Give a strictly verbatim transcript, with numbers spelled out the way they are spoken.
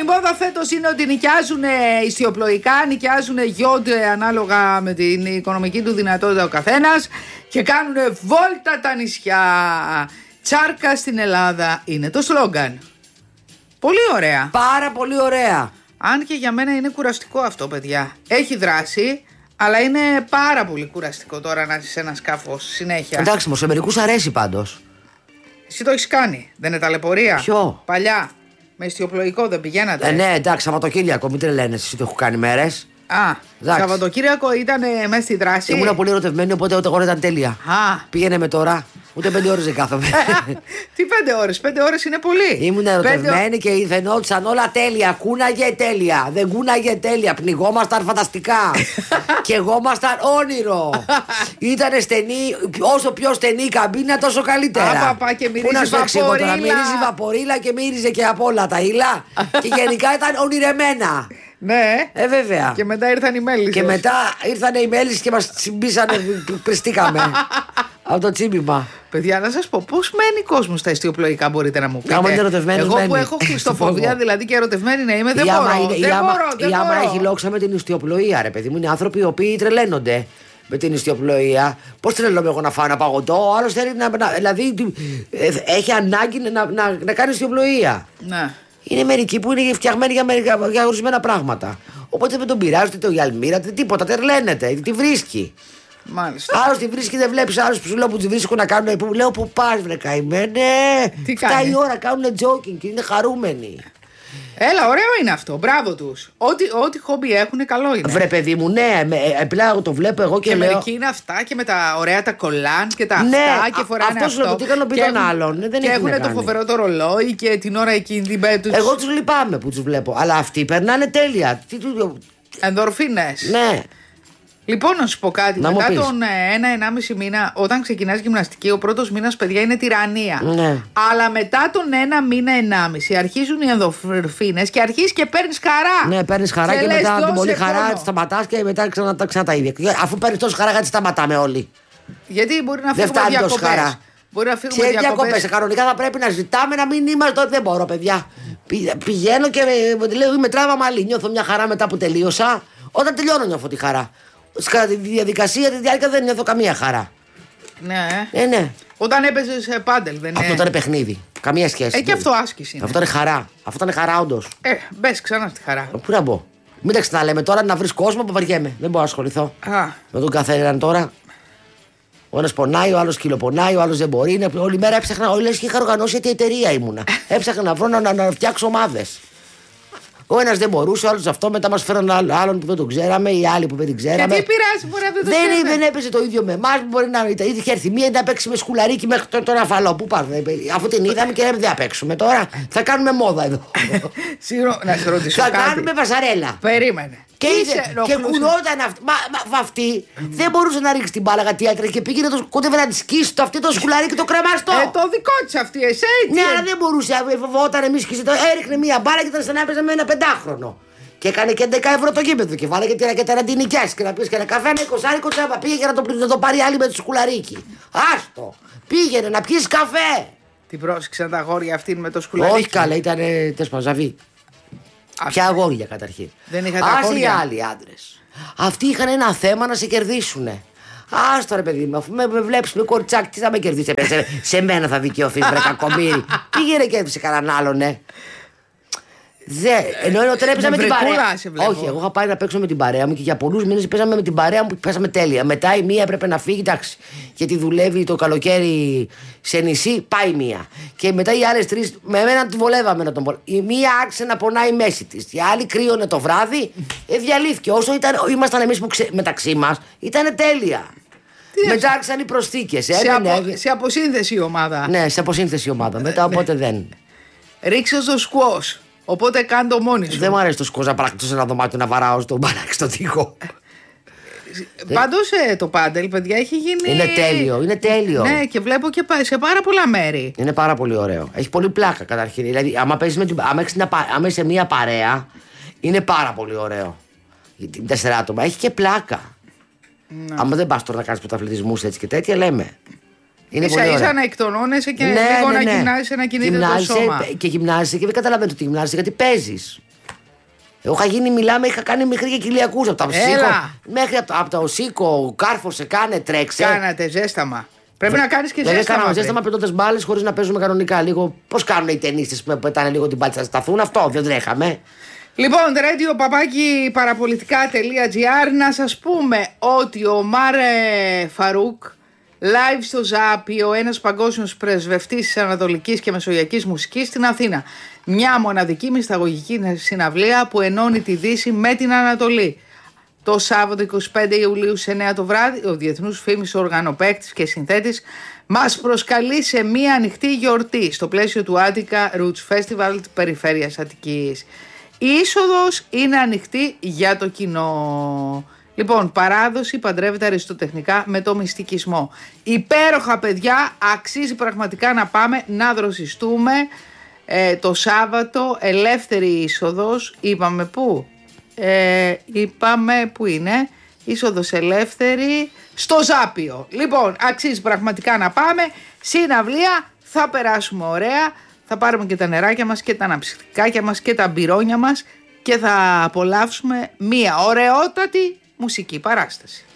μόδα φέτος είναι ότι νοικιάζουν ιστιοπλοϊκά, νοικιάζουν γιόντ ανάλογα με την οικονομική του δυνατότητα ο καθένας και κάνουν βόλτα τα νησιά. Τσάρκα στην Ελλάδα είναι το σλόγγαν. Πολύ ωραία. Πάρα πολύ ωραία. Αν και για μένα είναι κουραστικό αυτό, παιδιά. Έχει δράση, αλλά είναι πάρα πολύ κουραστικό τώρα να είσαι σε ένα σκάφος συνέχεια. Εντάξει, μου σε μερικούς αρέσει πάντως. Εσύ το έχεις κάνει, δεν είναι ταλαιπωρία? Ποιο? Παλιά, με ιστιοπλοϊκό δεν πηγαίνατε? Ε, ναι, εντάξει, Σαββατοκύριακο, μην τρελαίνεσαι, εσύ το έχω κάνει μέρες. Α, εντάξει. Σαββατοκύριακο ήταν μέσα στη δράση. Ήμουν πολύ ερωτευμένη, οπότε ούτε εγώ ήταν τέλεια. Α. Πήγαινε με τώρα. Ούτε πέντε ώρες δεν κάθομαι. Τι πέντε ώρες, πέντε ώρες είναι πολύ. Ήμουν ερωτευμένη και φαινόντουσαν όλα τέλεια. Κούναγε τέλεια. Δεν κούναγε τέλεια. Πνιγόμασταν φανταστικά. Και εγώμασταν όνειρο. Ήτανε στενή. Όσο πιο στενή η καμπίνα, τόσο καλύτερα. Παπα, και μυρίζει βαπορίλα. Μυρίζει βαπορίλα και μύριζε και από όλα τα ύλα. Και γενικά ήταν ονειρεμένα. Ναι. Ε, βέβαια. Και μετά ήρθαν οι μέλισσες. Και μετά ήρθαν οι μέλισσες και μας τσιμπήσανε. Πριστήκαμε. Από το τσίμπημα. Παιδιά, να σας πω, πώς μένει κόσμο στα ιστιοπλοϊκά, μπορείτε να μου πείτε? Άμα είναι ερωτευμένη, εγώ μένει. που έχω χριστοφοβία, δηλαδή και ερωτευμένη να είμαι, δεν η μπορώ. Άμα είναι, δεν η άμα, μπορώ, δεν η άμα μπορώ. έχει λόξα με την ιστιοπλοεία, ρε παιδί μου. Είναι άνθρωποι οι οποίοι τρελαίνονται με την ιστιοπλοεία. Πώς τρελαίνομαι εγώ να φάω ένα παγωτό, ο άλλος θέλει να. να δηλαδή έχει ανάγκη να, να, να, να κάνει ιστιοπλοεία. Ναι. Είναι μερικοί που είναι φτιαγμένοι για, για, για ορισμένα πράγματα. Οπότε δεν τον πειράζει, ούτε το γυαλμύρα, τίποτα. Τρελαίνεται, τη βρίσκει. Μάλιστα. Άλλο τη βρίσκει, δεν βλέπει άλλου που σου λέω που τη βρίσκουν να κάνουν. Που λέω που πα, βρε καημένε. Τι Φτάει κάνει? η ώρα, κάνουν jogging και είναι χαρούμενοι. Έλα, ωραίο είναι αυτό. Μπράβο τους. Ό,τι, ό,τι χόμπι έχουν, καλό είναι. Βρε παιδί μου, ναι, απλά το βλέπω εγώ και, και λέω. μερικοί είναι αυτά και με τα ωραία τα κολάν και τα Ναι, αυτά και φοράνε αυτός αυτό. λέω, τι κάνω πει και τον έχουν- άλλον, ναι, δεν και έχει έχουν να το κάνει. φοβερό το ρολόι και την ώρα εκείνη την πέτου. Εγώ του λυπάμαι που του βλέπω. Αλλά αυτοί περνάνε τέλεια. Τι του. Ενδορφίνες. Ναι. Λοιπόν, να σου πω κάτι. Να μου Μετά πεις. τον ε, ένα ενάμιση μήνα, όταν ξεκινάς γυμναστική, ο πρώτος μήνας, παιδιά, είναι τυραννία. Ναι. Αλλά μετά τον ένα μήνα, ενάμιση, αρχίζουν οι ενδορφίνες και αρχίζεις και παίρνεις χαρά. Ναι, παίρνει χαρά και, λες, μετά την δώσε πολύ χαρά πόνο. σταματά και μετά ξανά, ξανά τα ίδια. Αφού παίρνει τόσο χαρά, γιατί σταματάμε όλοι. Γιατί μπορεί να Δεν φύγουμε φτάνει τόσο διακοπές. χαρά. Μπορεί να φύγουμε Σε διακοπές. διακοπές. Κανονικά θα πρέπει να ζητάμε να μην είμαστε. Δεν μπορώ, παιδιά. Πη- Πηγαίνω και ε, λέω είμαι τράβα μαλλί. Νιώθω μια χαρά μετά που τελείωσα. Όταν τελειώνω, νιώθω τη χαρά. Κατά τη διαδικασία, τη διάρκεια δεν νιώθω καμία χαρά. Ναι. Ε, ναι. Όταν έπαιζες ε, πάντελ, δεν Αυτό είναι. ήταν παιχνίδι. Καμία σχέση. Ε, και αυτό άσκηση είναι. Αυτό ήταν χαρά. Αυτό ήταν χαρά, όντως. Ε, μπες ξανά στη χαρά. Πού να μπω. Μην τα ξαναλέμε τώρα να βρει κόσμο που βαριέμαι. Δεν μπορώ να ασχοληθώ. Α, Με τον καθέναν τώρα. Ο ένα πονάει, ο άλλο κυλοπονάει, ο άλλο δεν μπορεί. Είναι, όλη μέρα έψαχνα, όλη και είχα οργανώσει γιατί εταιρεία ήμουνα. Έψαχνα να βρω να, να, να φτιάξω ομάδες. Ο ένα δεν μπορούσε, ο άλλο αυτό. Μετά μα φέραν άλλ- άλλον που δεν τον ξέραμε, οι άλλοι που δεν την και ξέραμε. τι πειράζει, μπορεί να δεν το Δεν, ξέρετε. δεν έπαιζε το ίδιο με εμά. Μπορεί να ήταν- είχε έρθει μία να παίξει με σκουλαρίκι μέχρι τον, τον αφαλό. Πού πάμε, αφού την είδαμε και λέμε δεν θα παίξουμε τώρα. Θα κάνουμε μόδα εδώ. Συγγνώμη, να σε ρωτήσω Θα κάτι. κάνουμε βασαρέλα. Περίμενε. Και, Τι είδε, σε και ενοχλούσε? κουνόταν αυτή. Μα, μα, αυτή δεν μπορούσε να ρίξει την μπάλα γιατί έτρεχε και πήγαινε το κόντευε να τη σκίσει το αυτή το σκουλαρίκι το κρεμαστό. Ε, το δικό τη αυτή, εσύ. Ναι, αλλά δεν μπορούσε. ε, Φοβόταν εμεί και το έριχνε μία μπάλα και ήταν σαν να έπαιζε με ένα πεντάχρονο. Και έκανε και έντεκα ευρώ το γήπεδο και βάλε και τέρα και τεραντινικιάς και να πει και ένα καφέ με εικοσάρικο τσάπα. Πήγε να το, να το πάρει άλλη με το σκουλαρίκι. Άστο. Πήγαινε να πιει καφέ. Την πρόσεξαν τα αγόρια αυτήν με το σκουλαρίκι. Όχι καλά, ήταν τεσπαζαβή. Ποια αγόρια καταρχήν. Δεν είχατε Άσε οι αγόρια. άλλοι άντρε. Αυτοί είχαν ένα θέμα να σε κερδίσουνε. Άστο ρε παιδί μου, αφού με, με βλέπει με κορτσάκι, τι θα με κερδίσει. Σε, σε μένα θα δικαιωθεί, βρε κακομοίρη. Πήγαινε και κέρδισε κανέναν άλλον, ε. Δε, ενώ όταν έπαιζα με την Νευρικούλα παρέα. σε βλέπω. Όχι, εγώ είχα πάει να παίξω με την παρέα μου και για πολλού μήνε παίζαμε με την παρέα μου που πέσαμε τέλεια. Μετά η μία έπρεπε να φύγει, εντάξει. Γιατί δουλεύει το καλοκαίρι σε νησί, πάει μία. Και μετά οι άλλε τρει, με εμένα τη βολεύαμε να τον πω. Η μία άρχισε να πονάει η μέση τη. Η άλλη κρύωνε το βράδυ, ε, διαλύθηκε. Όσο ήταν, ήμασταν εμεί ξε... μεταξύ μα, ήταν τέλεια. Τι Μετά άρχισαν οι προσθήκε. σε, απο, σε αποσύνθεση η ομάδα. Ναι, σε αποσύνθεση η ομάδα. Μετά οπότε δεν. Ρίξε στο σκουός. Οπότε κάνε το μόνη σου. Δεν μου αρέσει το σκόζα πρακτικό σε ένα δωμάτιο να βαράω στον μπαλάκι στον τοίχο. Πάντως ε, το πάντελ, παιδιά, έχει γίνει. Είναι τέλειο, είναι τέλειο. Ναι, και βλέπω και πα- σε πάρα πολλά μέρη. Είναι πάρα πολύ ωραίο. Έχει πολύ πλάκα καταρχήν. Δηλαδή, άμα, παίζεις με την, άμα, έχεις μια πα- άμα είσαι μια παρέα, είναι πάρα πολύ ωραίο. Γιατί τέσσερα άτομα έχει και πλάκα. Ναι. Άμα δεν πα τώρα να κάνει πρωταθλητισμού έτσι και τέτοια, λέμε. Είναι Ίσα πολύ ίσα ωραίο. να εκτονώνεσαι και Ναι, λίγο ναι, να ναι. γυμνάζεσαι, να κινείται το Γυμνάζεσαι σώμα. Και γυμνάζεσαι και δεν καταλαβαίνετε ότι γυμνάζεσαι γιατί παίζει. Εγώ είχα γίνει, μιλάμε, είχα κάνει μέχρι και κοιλιακούς από τα Οσίκο. Μέχρι από, από τα Οσίκο, κάρφωσε, κάνε, τρέξε. Κάνατε ζέσταμα. Πρέπει Βε, να κάνει και δεν ζέσταμα. Δεν κάναμε ζέσταμα πετώντας μπάλες χωρίς να παίζουμε κανονικά. Λίγο πώς κάνουν οι ταινίστες που πετάνε λίγο την μπάλα, θα σταθούν. Αυτό δεν τρέχαμε. Λοιπόν, radio παπάκι παραπολιτικά.gr, να σας πούμε ότι ο Μάρε Φαρούκ, live στο Ζάπιο, ένας παγκόσμιος πρεσβευτής της ανατολικής και μεσογειακής μουσικής στην Αθήνα. Μια μοναδική μυσταγωγική συναυλία που ενώνει τη Δύση με την Ανατολή. Το Σάββατο εικοστή πέμπτη Ιουλίου σε εννιά το βράδυ, ο διεθνούς φήμης οργανοπαίκτης και συνθέτης μας προσκαλεί σε μια ανοιχτή γιορτή στο πλαίσιο του Attica Roots Festival της περιφέρειας Αττικής. Η είσοδος είναι ανοιχτή για το κοινό. Λοιπόν, παράδοση παντρεύεται αριστοτεχνικά με το μυστικισμό. Υπέροχα παιδιά, αξίζει πραγματικά να πάμε να δροσιστούμε ε, το Σάββατο, ελεύθερη είσοδος, είπαμε πού, ε, είπαμε πού είναι, είσοδος ελεύθερη στο Ζάπιο. Λοιπόν, αξίζει πραγματικά να πάμε, συναυλία, θα περάσουμε ωραία, θα πάρουμε και τα νεράκια μας και τα αναψυκτικάκια μας και τα μπυρόνια μας και θα απολαύσουμε μία ωραιότατη μουσική παράσταση.